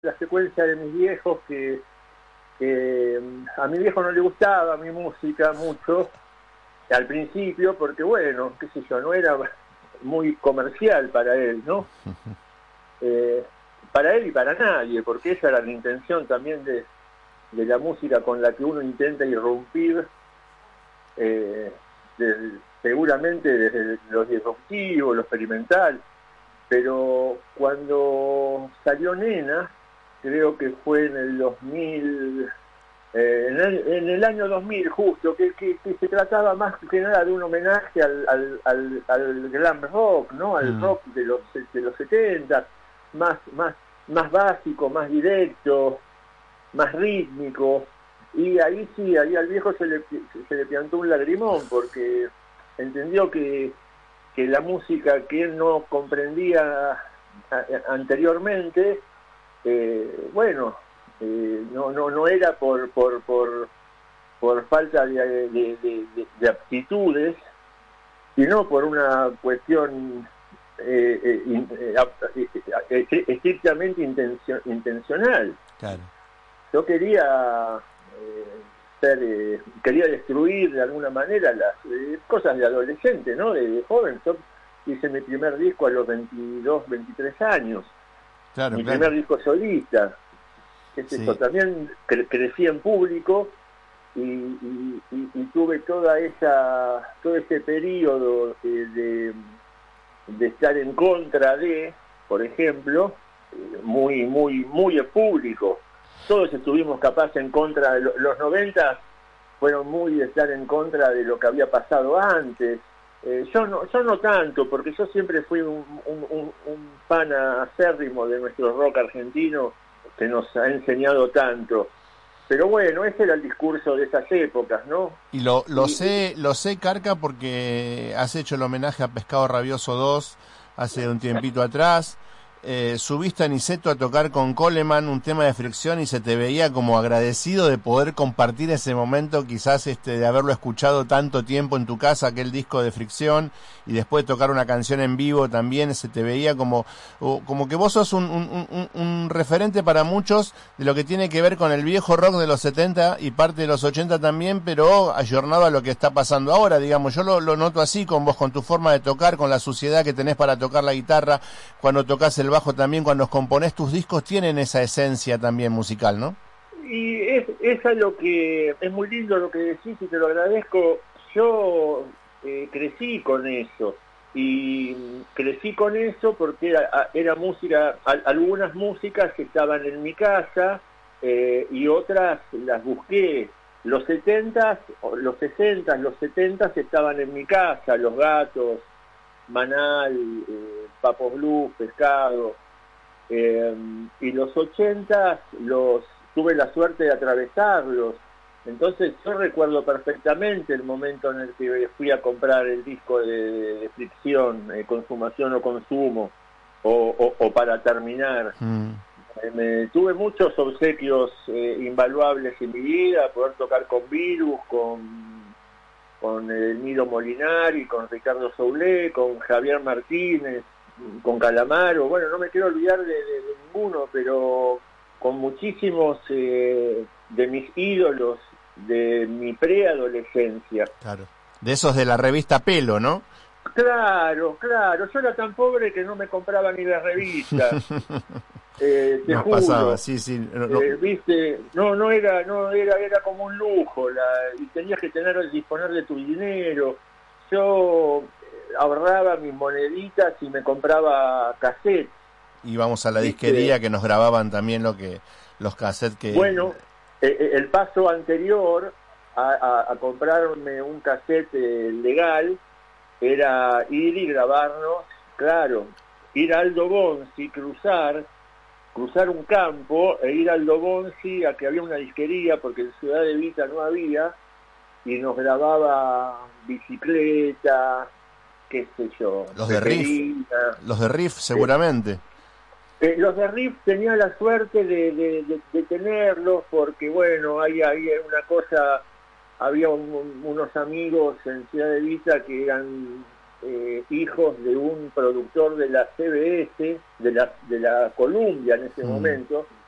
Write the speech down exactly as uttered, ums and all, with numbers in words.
la secuencia de mis viejos que, que a mi viejo no le gustaba mi música mucho al principio, porque bueno, qué sé yo, no era muy comercial para él, ¿no? Eh, para él y para nadie, porque esa era la intención también de, de la música con la que uno intenta irrumpir, eh, de, seguramente desde lo disruptivo, lo experimental, pero cuando salió Nena, creo que fue en el dos mil, eh, en, el, en el año dos mil justo, que, que, que se trataba más que nada de un homenaje al, al, al, al glam rock, ¿no? Al Mm. rock de los, de los setenta, más, más, más básico, más directo, más rítmico, y ahí sí, ahí al viejo se le, se le piantó un lagrimón, porque entendió que, que la música que él no comprendía a, anteriormente, eh, bueno, eh, no, no, no era por, por, por, por falta de, de, de, de aptitudes, sino por una cuestión eh, eh, in, eh, eh, eh, estrictamente intencio, intencional. Claro. Yo quería eh, ser, eh, quería destruir de alguna manera las eh, cosas de adolescente, ¿no? De, de joven. Yo hice mi primer disco a los veintidós, veintitrés años. Claro, Mi claro. primer disco solista. ¿Qué es Sí. esto? También cre crecí en público y, y, y, y tuve toda esa, todo ese periodo eh, de, de estar en contra de, por ejemplo, eh, muy, muy, muy en público. Todos estuvimos capaz en contra de lo, los noventa fueron muy de estar en contra de lo que había pasado antes. Eh, yo no yo no tanto, porque yo siempre fui un, un, un, un fan acérrimo de nuestro rock argentino que nos ha enseñado tanto. Pero bueno, ese era el discurso de esas épocas, ¿no? Y lo, lo Y, sé, lo sé, Carca, porque has hecho el homenaje a Pescado Rabioso dos hace un tiempito atrás. Eh, subiste a Niceto a tocar con Coleman un tema de Fricción y se te veía como agradecido de poder compartir ese momento, quizás este de haberlo escuchado tanto tiempo en tu casa, aquel disco de Fricción, y después de tocar una canción en vivo también se te veía como, como que vos sos un, un, un, un referente para muchos de lo que tiene que ver con el viejo rock de los setenta y parte de los ochenta también, pero ayornado a lo que está pasando ahora, digamos. Yo lo, lo noto así con vos, con tu forma de tocar, con la suciedad que tenés para tocar la guitarra, cuando tocas el bajo también, cuando componés tus discos, tienen esa esencia también musical, ¿no? y es, es a lo que es muy lindo lo que decís y te lo agradezco. Yo eh, crecí con eso y crecí con eso porque era, era música, a, algunas músicas que estaban en mi casa eh, y otras las busqué. Los setentas, los sesentas, los setentas estaban en mi casa, Los Gatos, Manal, eh, Papos Blues, Pescado, eh, y los ochentas los tuve la suerte de atravesarlos. Entonces yo recuerdo perfectamente el momento en el que fui a comprar el disco de, de Fricción, eh, Consumación o Consumo, o, o, o Para Terminar. Mm. Eh, me, tuve muchos obsequios eh, invaluables en mi vida, poder tocar con Virus, con con Emilio Molinari, con Ricardo Soulé, con Javier Martínez, con Calamaro. Bueno, no me quiero olvidar de, de, de ninguno, pero con muchísimos eh, de mis ídolos de mi preadolescencia. Claro. De esos de la revista Pelo, ¿no? Claro, claro. Yo era tan pobre que no me compraba ni la revista. Eh, te Nos juro, pasaba, sí, sí. No, no. Eh, viste, no, no era, no era, era como un lujo, la, y tenías que tener, disponer de tu dinero. Yo ahorraba mis moneditas y me compraba cassettes. Íbamos a la ¿viste? disquería que nos grababan también lo que, los cassettes que. Bueno, eh, el paso anterior a, a, a comprarme un cassette eh, legal era ir y grabarnos, claro, ir a Aldo Bonzi, cruzar. cruzar un campo e ir al Dobonzi a que había una disquería, porque en Ciudad de Vita no había, y nos grababa Bicicleta, qué sé yo. Los de Riff, los de Riff seguramente. Eh, eh, los de Riff tenía la suerte de, de, de, de tenerlos, porque bueno, ahí había una cosa, había un, unos amigos en Ciudad de Vita que eran Eh, hijos de un productor de la C B S, de la, de la Columbia en ese mm. momento,